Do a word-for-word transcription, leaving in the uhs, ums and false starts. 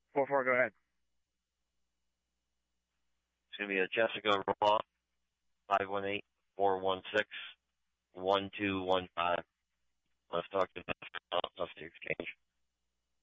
four four, go ahead. It's going to be a Jessica Raw, five one eight, four one six, one two one five. Let's talk to the exchange.